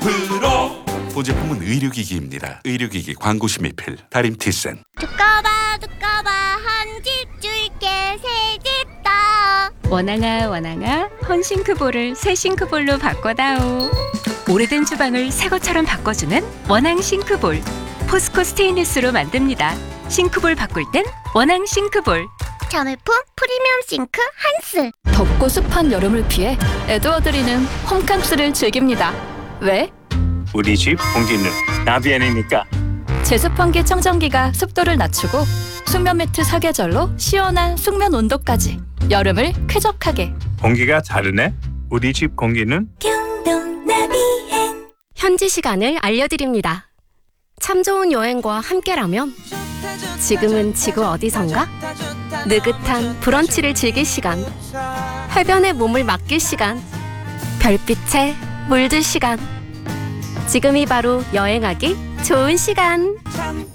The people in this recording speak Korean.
프로 보제품은 의료기기입니다. 의료기기 광고 심의필 다림티센. 두꺼봐 한 집 줄게 새 집 더. 원앙아 헌싱크볼을 새 싱크볼로 바꿔다오. 오래된 주방을 새 것처럼 바꿔주는 원앙 싱크볼. 포스코 스테인리스로 만듭니다. 싱크볼 바꿀 땐 원앙 싱크볼. 자매품 프리미엄 싱크 한스. 덥고 습한 여름을 피해 에드워드리는 홈캉스를 즐깁니다. 왜? 우리 집 공기는 나비안이니까. 제습 환기 청정기가 습도를 낮추고 숙면 매트 사계절로 시원한 숙면 온도까지 여름을 쾌적하게. 공기가 다르네. 우리 집 공기는 현지 시간을 알려드립니다. 참 좋은 여행과 함께라면 지금은 지구 어디선가? 느긋한 브런치를 즐길 시간, 해변에 몸을 맡길 시간, 별빛에 물들 시간. 지금이 바로 여행하기 좋은 시간.